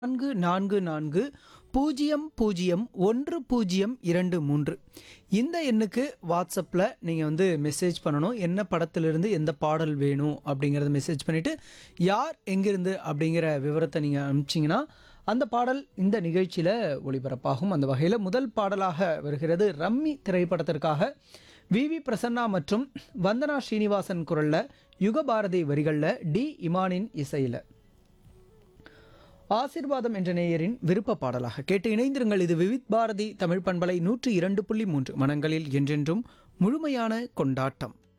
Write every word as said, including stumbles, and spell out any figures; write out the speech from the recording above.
நான்கு நான்கு நான்கு பூஜ்ஜியம் பூஜ்ஜியம் ஒன்று பூஜ்ஜியம் இரண்டு மூன்று இந்த எண்ணுக்கு வாட்ஸ்அப்பில் நீங்கள் வந்து மெசேஜ் பண்ணணும். என்ன படத்திலிருந்து எந்த பாடல் வேணும் அப்படிங்கிறத மெசேஜ் பண்ணிவிட்டு யார் எங்கிருந்து அப்படிங்கிற விவரத்தை நீங்கள் அனுப்பிச்சிங்கன்னா அந்த பாடல் இந்த நிகழ்ச்சியில் ஒளிபரப்பாகும். அந்த வகையில் முதல் பாடலாக வருகிறது ரம்மி திரைப்படத்திற்காக வி வி பிரசன்னா மற்றும் வந்தனா ஸ்ரீனிவாசன் குரலில் யுகபாரதி வரிகளில் டி இமானின் இசையில் ஆசிர்வாதம் என்ற நேயரின் விருப்ப பாடலாக கேட்டு இணைந்திருங்கள். இது விவித் பாரதி தமிழ் பண்பலை நூற்றி இரண்டு புள்ளி மூன்று மனங்களில் என்றென்றும் முழுமையான கொண்டாட்டம்.